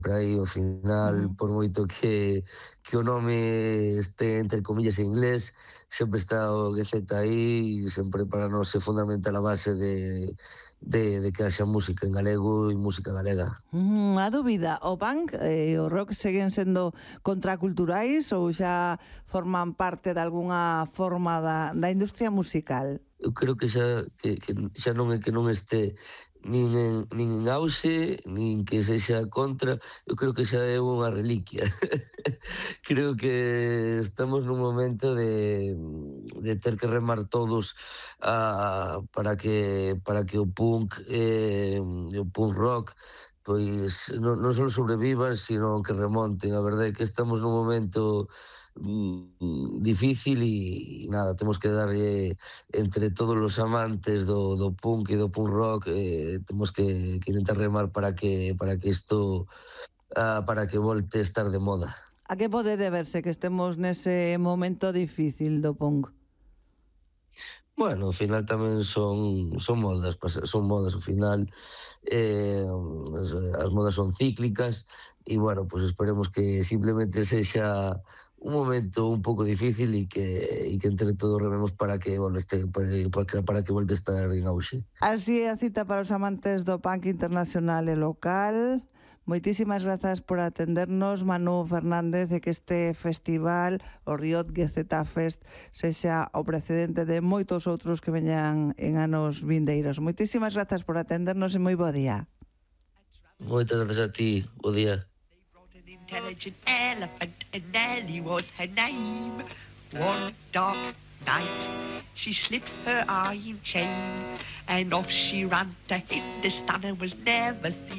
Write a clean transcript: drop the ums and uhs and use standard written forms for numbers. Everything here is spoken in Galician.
Pero aí, ao final, Ujú. por moito que o nome este, entre comillas, en inglés, sempre está o GZ aí, e sempre para nós é fundamental a base de que haxa música en galego e música galega. A dúbida, o punk e o rock seguen sendo contraculturais ou xa forman parte de algunha forma da industria musical? Eu creo que xa non é que non este nin en auxe, nin que sexa contra, eu creo que xa é unha reliquia. Creo que estamos nun momento de ter que remar todos para que o punk e o punk rock pois non só sobrevivan, sino que remonten. A verdade é que estamos nun momento difícil e nada, temos que darlle entre todos os amantes do punk e do punk rock, temos que intentar remar para que isto, para que volte a estar de moda. A que pode deberse que estemos nese momento difícil do punk? Bueno, ao final tamén son modas, son modas ao final, as modas son cíclicas e, bueno, pois esperemos que simplemente sexa un momento un pouco difícil e que entre todos rememos para que, bueno, para que volte a estar en auxe. Así é a cita para os amantes do punk internacional e local. Moitísimas grazas por atendernos, Manu Fernández, e que este festival, o Riot GZ Fest, sexa o precedente de moitos outros que veñan en anos vindeiros. Moitísimas grazas por atendernos e moi bo día. Moitas grazas a ti, bo día. They brought an intelligent elephant, and Nellie was her name. One dark night, she slipped her iron chain, and off she ran to Hindustan and was never seen